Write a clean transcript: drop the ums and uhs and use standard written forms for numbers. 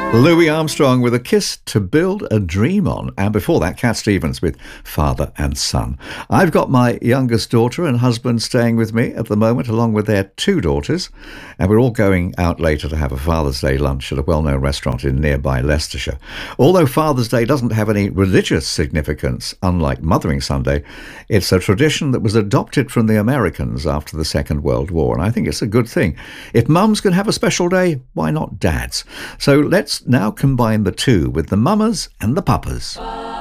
Louis Armstrong with A Kiss to Build a Dream On. And before that, Cat Stevens with Father and Son. I've got my youngest daughter and husband staying with me at the moment, along with their two daughters. And we're all going out later to have a Father's Day lunch at a well-known restaurant in nearby Leicestershire. Although Father's Day doesn't have any religious significance, unlike Mothering Sunday, it's a tradition that was adopted from the Americans after the Second World War. And I think it's a good thing. If mums can have a special day, why not dads? So let's now combine the two with the mamas and the papas.